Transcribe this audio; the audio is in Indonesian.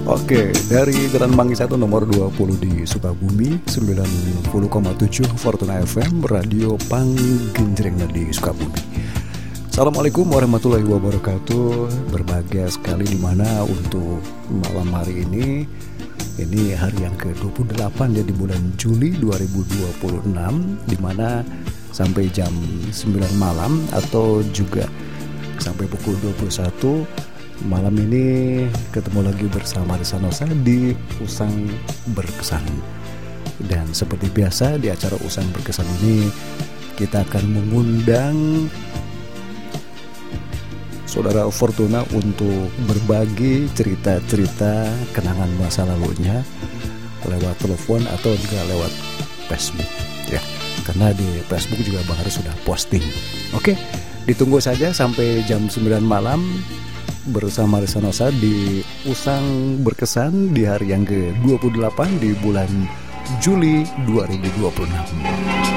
Oke, dari Jalan Manggi 1 nomor 20 di Sukabumi, 90,7 Fortuna FM, Radio Panggenjreng di Sukabumi. Assalamualaikum warahmatullahi wabarakatuh. Berbahagia sekali dimana untuk malam hari ini. Ini hari yang ke-28 ya di bulan Juli 2026, dimana sampai jam 9 malam atau juga sampai pukul 21 malam ini ketemu lagi bersama Desa Nosa di Usang Berkesan. Dan seperti biasa di acara Usang Berkesan ini kita akan mengundang Saudara Fortuna untuk berbagi cerita-cerita kenangan masa lalunya lewat telepon atau juga lewat Facebook ya. Karena di Facebook juga Bang Haris sudah posting. Oke, ditunggu saja sampai jam 9 malam bersama Desa Nosa di Usang Berkesan di hari yang ke-28 di bulan Juli 2026.